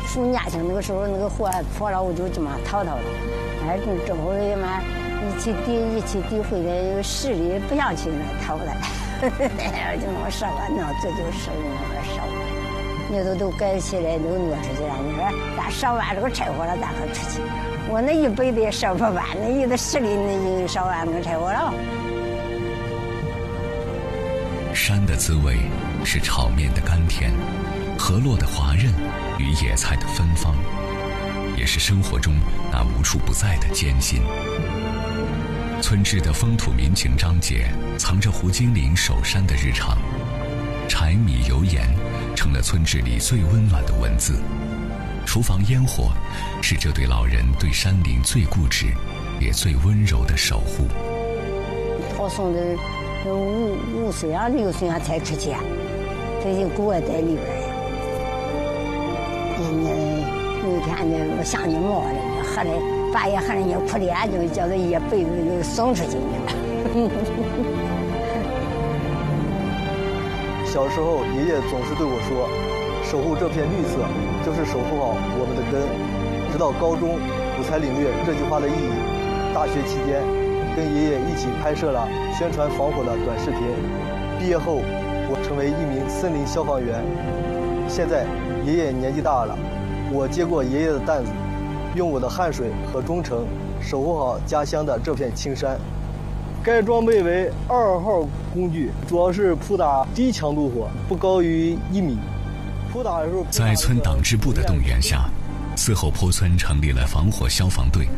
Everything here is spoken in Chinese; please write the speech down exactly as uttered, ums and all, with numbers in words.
暑年轻那个时候那个火破了，我就这么逃逃了。哎，之后也嘛一起抵一起抵回来，市里不想去那逃来，就那么烧啊，那这就烧那么烧。那都都盖起来都挪出去了，你说咱烧完这个柴火了，咱可出去？我那一辈子也烧不完，那有的市里那烧完那柴火了。 山的滋味是炒面的甘甜，河洛的滑润与野菜的芬芳，也是生活中那无处不在的艰辛。村支的风土民情章节藏着胡金林守山的日常，柴米油盐成了村支里最温暖的文字。厨房烟火是这对老人对山林最固执也最温柔的守护。 好送的五五岁啊六岁啊才出去啊，这就给我在里边呀。人家有一天呢，我想你毛了，喝了半夜喝人家哭的，就叫他一辈子就送出去了。 小时候，爷爷总是对我说：“守护这片绿色，就是守护好我们的根。”直到高中，我才领略这句话的意义。大学期间，跟爷爷一起拍摄了宣传防火的短视频。毕业后，我成为一名森林消防员。现在，爷爷年纪大了，我接过爷爷的担子，用我的汗水和忠诚，守护好家乡的这片青山。该装备为二号工具，主要是扑打低强度火，不高于一米。扑打的时候， 在村党支部的动员下，四后坡村成立了防火消防队。